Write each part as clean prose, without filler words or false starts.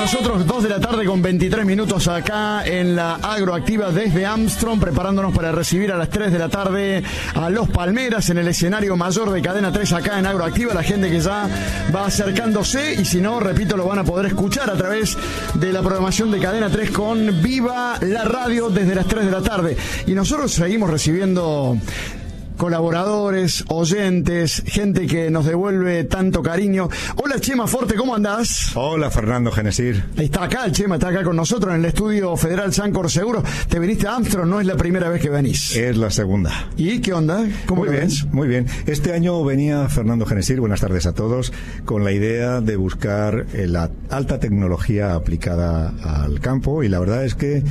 nosotros, 2 de la tarde con 23 minutos acá en la Agroactiva desde Armstrong, preparándonos para recibir a las 3 de la tarde a Los Palmeras en el escenario mayor de Cadena 3 acá en Agroactiva. La gente que ya va acercándose y si no, repito, lo van a poder escuchar a través de la programación de Cadena 3 con Viva la Radio desde las 3 de la tarde. Y nosotros seguimos recibiendo colaboradores, oyentes, gente que nos devuelve tanto cariño. Hola Chema Forte, ¿cómo andás? Hola Fernando Genesir. Está acá el Chema, está acá con nosotros en el estudio Federal Sancor Seguros. Te viniste a Armstrong, no es la primera vez que venís. Es la segunda. ¿Y qué onda? ¿Cómo muy bien, ves? Muy bien. Este año venía Fernando Genesir, buenas tardes a todos, con la idea de buscar la alta tecnología aplicada al campo y la verdad es que,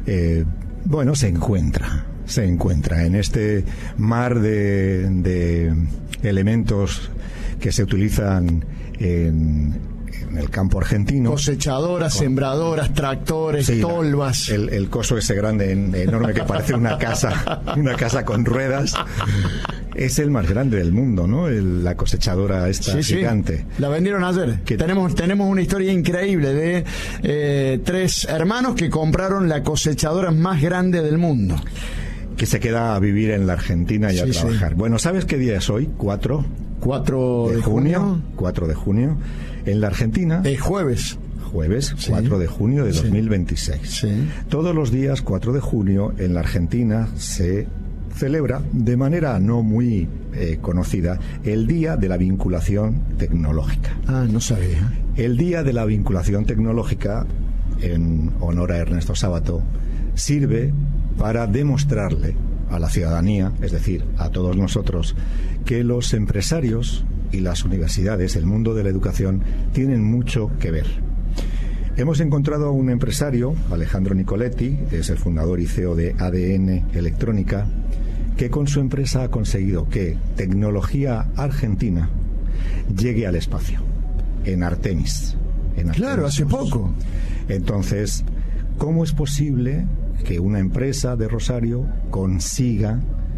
se encuentra en este mar de elementos que se utilizan en el campo argentino. Cosechadoras, sembradoras, tractores, sí, tolvas. El coso ese grande, enorme, que parece una casa con ruedas. Es el más grande del mundo, ¿no? La cosechadora esta gigante. Sí. La vendieron ayer. Tenemos una historia increíble de 3 hermanos que compraron la cosechadora más grande del mundo. Que se queda a vivir en la Argentina y a trabajar. Sí. Bueno, ¿sabes qué día es hoy? 4 de junio. 4 de junio. En la Argentina. Es jueves. Sí. 4 de junio de 2026. Sí. Todos los días 4 de junio en la Argentina se celebra de manera no muy conocida el Día de la Vinculación Tecnológica. Ah, no sabía. El Día de la Vinculación Tecnológica, en honor a Ernesto Sábato, sirve para demostrarle a la ciudadanía, es decir, a todos nosotros, que los empresarios y las universidades, el mundo de la educación, tienen mucho que ver. Hemos encontrado a un empresario, Alejandro Nicoletti, es el fundador y CEO de ADN Electrónica, que con su empresa ha conseguido que tecnología argentina llegue al espacio, en Artemis. Claro, hace poco. Entonces, ¿cómo es posible que una empresa de Rosario consiga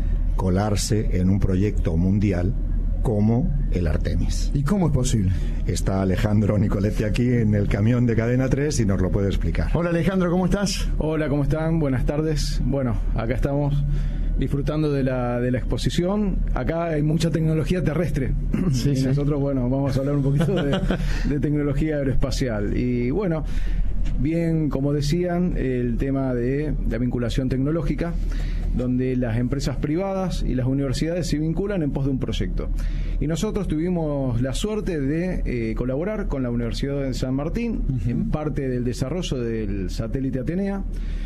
colarse en un proyecto mundial como el Artemis? ¿Y cómo es posible? Está Alejandro Nicoletti aquí en el camión de Cadena 3 y nos lo puede explicar. Hola Alejandro, ¿cómo estás? Hola, ¿cómo están? Buenas tardes. Bueno, acá estamos disfrutando de la exposición. Acá hay mucha tecnología terrestre. Sí, y nosotros, vamos a hablar un poquito de tecnología aeroespacial. Y bueno, bien, como decían, el tema de la vinculación tecnológica, donde las empresas privadas y las universidades se vinculan en pos de un proyecto. Y nosotros tuvimos la suerte de colaborar con la Universidad de San Martín, en parte del desarrollo del satélite Atenea.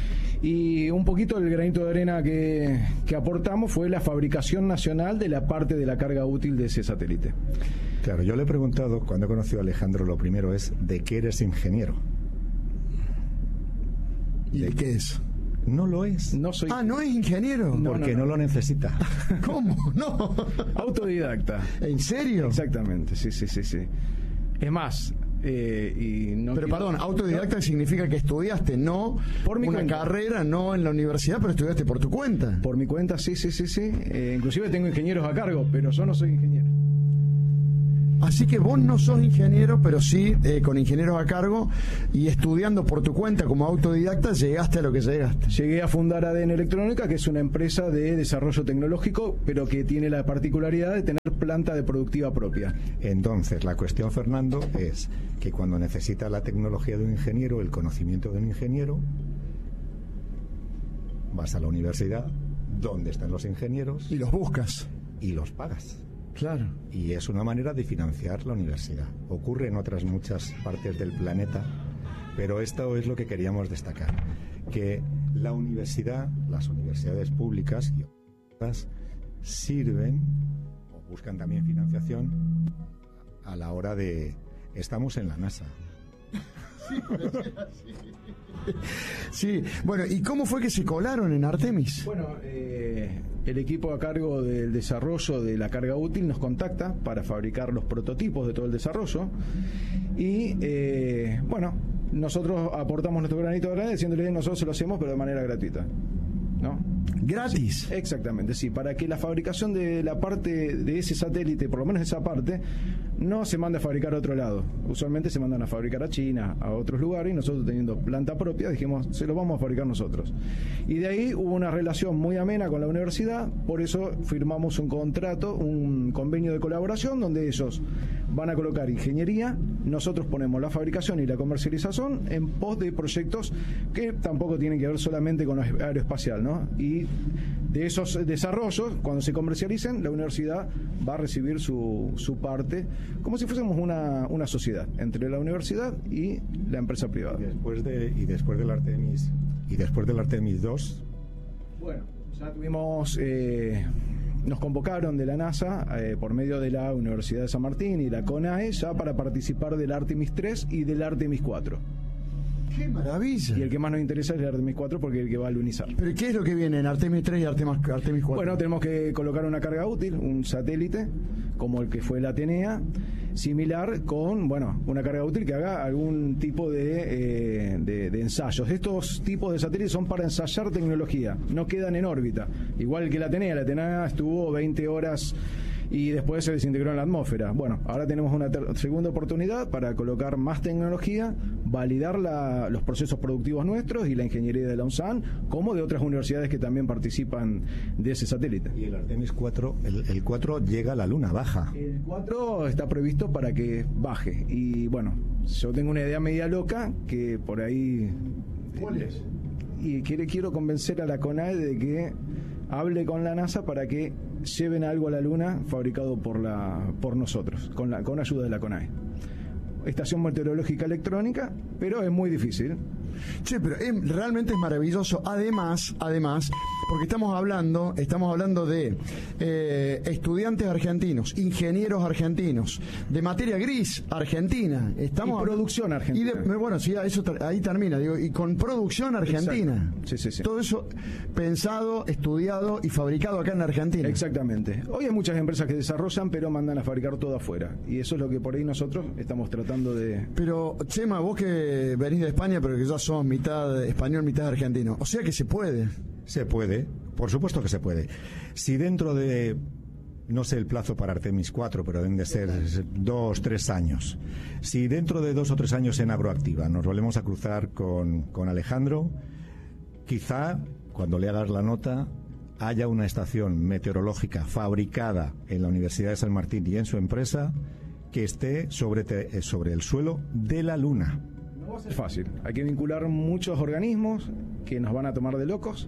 Y un poquito el granito de arena que aportamos fue la fabricación nacional de la parte de la carga útil de ese satélite. Claro, yo le he preguntado, cuando he conocido a Alejandro, lo primero es, ¿de qué eres ingeniero? ¿Y de qué es? No lo es. No soy. ¿No es ingeniero? Porque no lo necesita. ¿Cómo? No. Autodidacta. ¿En serio? Exactamente, sí. Es más, perdón, autodidacta significa que estudiaste, no por una carrera, no en la universidad, pero estudiaste por tu cuenta. Por mi cuenta, sí. Inclusive tengo ingenieros a cargo, pero yo no soy ingeniero. Así que vos no sos ingeniero, pero sí con ingenieros a cargo y estudiando por tu cuenta como autodidacta llegaste a lo que llegaste. Llegué a fundar ADN Electrónica, que es una empresa de desarrollo tecnológico, pero que tiene la particularidad de tener planta de productiva propia. Entonces, la cuestión, Fernando, es que cuando necesita la tecnología de un ingeniero, el conocimiento de un ingeniero, vas a la universidad, donde están los ingenieros, y los buscas. Y los pagas. Claro. Y es una manera de financiar la universidad. Ocurre en otras muchas partes del planeta, pero esto es lo que queríamos destacar, que la universidad, las universidades públicas y otras sirven o buscan también financiación a la hora de... Estamos en la NASA. Sí, bueno, ¿y cómo fue que se colaron en Artemis? Bueno, el equipo a cargo del desarrollo de la carga útil nos contacta para fabricar los prototipos de todo el desarrollo y, nosotros aportamos nuestro granito de arena diciéndole nosotros se lo hacemos pero de manera gratuita, ¿no? ¿Gratis? Exactamente, sí, para que la fabricación de la parte de ese satélite, por lo menos esa parte, no se manda a fabricar a otro lado. Usualmente se mandan a fabricar a China, a otros lugares, y nosotros, teniendo planta propia, dijimos, se lo vamos a fabricar nosotros. Y de ahí hubo una relación muy amena con la universidad, por eso firmamos un contrato, un convenio de colaboración, donde ellos van a colocar ingeniería, nosotros ponemos la fabricación y la comercialización en pos de proyectos que tampoco tienen que ver solamente con lo aeroespacial, ¿no? Y de esos desarrollos, cuando se comercialicen, la universidad va a recibir su parte, como si fuésemos una sociedad entre la universidad y la empresa privada. Y después del Artemis 2, bueno, ya tuvimos, nos convocaron de la NASA por medio de la Universidad de San Martín y la CONAE ya para participar del Artemis 3 y del Artemis 4. ¡Qué maravilla! Y el que más nos interesa es el Artemis 4, porque es el que va a lunizar. ¿Pero qué es lo que viene en Artemis 3 y Artemis 4? Bueno, tenemos que colocar una carga útil, un satélite, como el que fue la Atenea, similar con, bueno, una carga útil que haga algún tipo de ensayos. Estos tipos de satélites son para ensayar tecnología, no quedan en órbita. Igual que la Atenea estuvo 20 horas y después se desintegró en la atmósfera. Bueno, ahora tenemos una segunda oportunidad para colocar más tecnología, validar los procesos productivos nuestros y la ingeniería de la UNSAN, como de otras universidades que también participan de ese satélite. Y el Artemis 4, el 4 llega a la Luna, baja. El 4 está previsto para que baje. Y bueno, yo tengo una idea media loca que por ahí... ¿Cuál es? Y quiero convencer a la CONAE de que hable con la NASA para que lleven algo a la Luna fabricado por nosotros, con ayuda de la CONAE. Estación meteorológica electrónica, pero es muy difícil. Sí, pero realmente es maravilloso. Además, porque estamos hablando de estudiantes argentinos, ingenieros argentinos, de materia gris argentina, y producción argentina. Bueno, sí, eso ahí termina, digo, y con producción argentina. Sí. Todo eso pensado, estudiado y fabricado acá en la Argentina. Exactamente. Hoy hay muchas empresas que desarrollan, pero mandan a fabricar todo afuera. Y eso es lo que por ahí nosotros estamos tratando de... Pero, Chema, vos que venís de España, pero que ya sos mitad español, mitad argentino, o sea que se puede. Se puede, por supuesto que se puede. Si dentro de, no sé el plazo para Artemis 4, pero deben de ser 2-3 años. Si dentro de 2 o 3 años en Agroactiva nos volvemos a cruzar con Alejandro, quizá cuando le hagas la nota haya una estación meteorológica fabricada en la Universidad de San Martín y en su empresa que esté sobre el suelo de la Luna. No va a ser fácil. Hay que vincular muchos organismos que nos van a tomar de locos.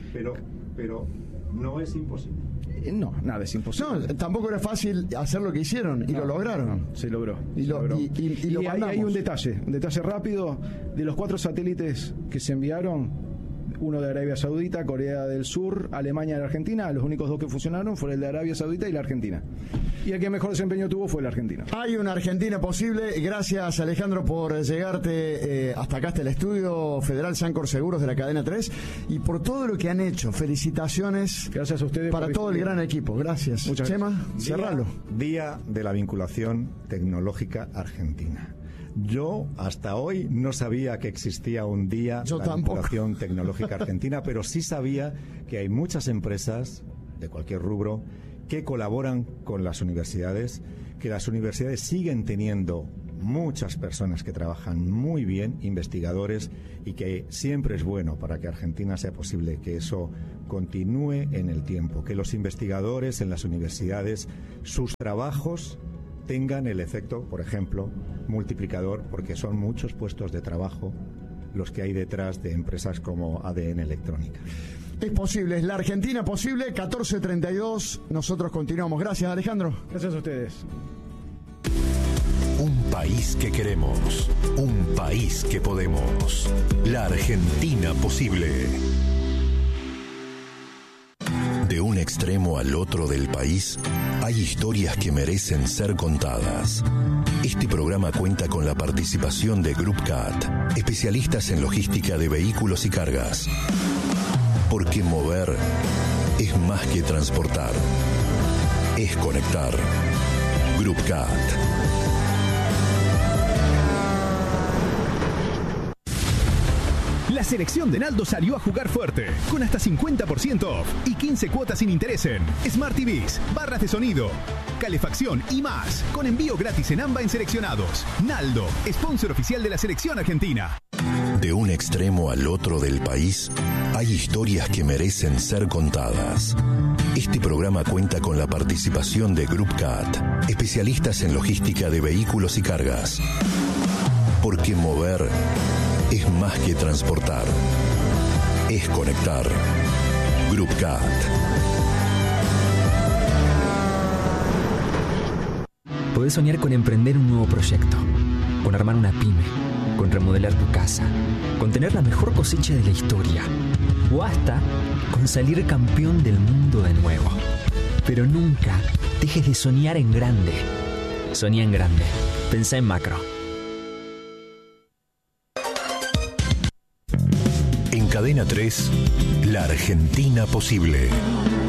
Pero no es imposible. No, nada es imposible. No, tampoco era fácil hacer lo que hicieron y lo lograron. No, se logró. Y hay un detalle rápido. De los 4 satélites que se enviaron, uno de Arabia Saudita, Corea del Sur, Alemania y la Argentina, los únicos 2 que funcionaron fueron el de Arabia Saudita y la Argentina. Y el que mejor desempeño tuvo fue la Argentina. Hay una Argentina posible. Gracias, Alejandro, por llegarte hasta acá, hasta el estudio Federal Sancor Seguros de la Cadena 3, y por todo lo que han hecho. Felicitaciones. Gracias a ustedes para todo el gran equipo. Gracias. Muchas Chema, gracias. cerralo. Día de la vinculación tecnológica argentina. Yo hasta hoy no sabía que existía un día de la vinculación tecnológica argentina, pero sí sabía que hay muchas empresas de cualquier rubro que colaboran con las universidades, que las universidades siguen teniendo muchas personas que trabajan muy bien, investigadores, y que siempre es bueno para que Argentina sea posible que eso continúe en el tiempo, que los investigadores en las universidades, sus trabajos tengan el efecto, por ejemplo, multiplicador, porque son muchos puestos de trabajo los que hay detrás de empresas como ADN Electrónica. Es posible, es la Argentina posible. 14:32, nosotros continuamos. Gracias, Alejandro. Gracias a ustedes. Un país que queremos, un país que podemos. La Argentina posible. De un extremo al otro del país, hay historias que merecen ser contadas. Este programa cuenta con la participación de Group CAT, especialistas en logística de vehículos y cargas. Porque mover es más que transportar, es conectar. Group CAT. La selección de Naldo salió a jugar fuerte, con hasta 50% off y 15 cuotas sin interés en Smart TVs, barras de sonido, calefacción y más, con envío gratis en AMBA en seleccionados. Naldo, sponsor oficial de la selección argentina. De un extremo al otro del país, hay historias que merecen ser contadas. Este programa cuenta con la participación de Group CAT, especialistas en logística de vehículos y cargas. Porque mover es más que transportar, es conectar. Group CAT. Podés soñar con emprender un nuevo proyecto, con armar una pyme, con remodelar tu casa, con tener la mejor cosecha de la historia, o hasta con salir campeón del mundo de nuevo. Pero nunca dejes de soñar en grande. Soñá en grande. Pensá en macro. En Cadena 3, La Argentina Posible.